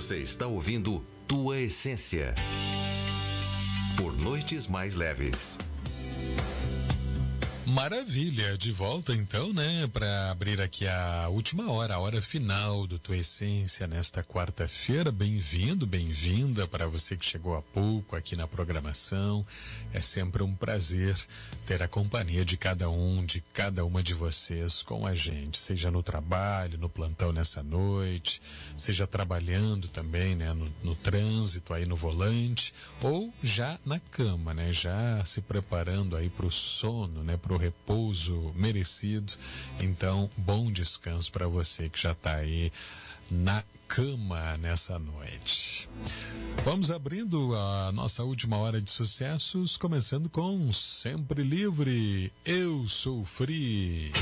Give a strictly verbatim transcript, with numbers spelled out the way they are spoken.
Você está ouvindo Tua Essência. Por Noites Mais Leves. Maravilha, de volta então, né, para abrir aqui a última hora, a hora final do Tua Essência nesta quarta-feira. Bem-vindo, bem-vinda para você que chegou há pouco aqui na programação. É sempre um prazer ter a companhia de cada um, de cada uma de vocês com a gente, seja no trabalho, no plantão nessa noite, seja trabalhando também, né, no, no trânsito aí no volante, ou já na cama, né, já se preparando aí para o sono, né, para o repouso merecido. Então, bom descanso para você que já está aí na cama nessa noite. Vamos abrindo a nossa última hora de sucessos, começando com Sempre Livre, Eu Sou Free.